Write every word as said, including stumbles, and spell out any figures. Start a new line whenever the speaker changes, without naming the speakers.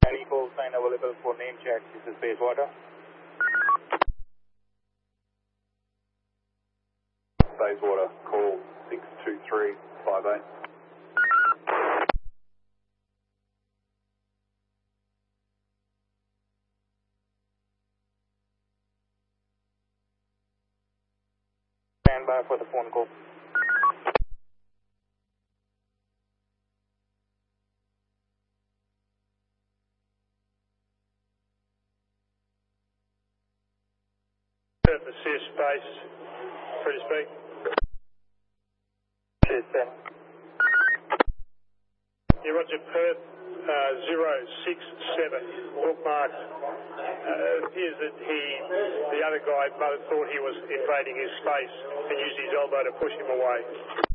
Any call sign available for name check. This is Bayswater. Bayswater, call six two three five eight. Stand by for the phone call.
Perth assist base, free to speak.
Cheers, Ben.
Yeah, Roger, Perth uh, zero six seven, bookmarked. Uh, it appears that he, the other guy, thought he was invading his space and used his elbow to push him away.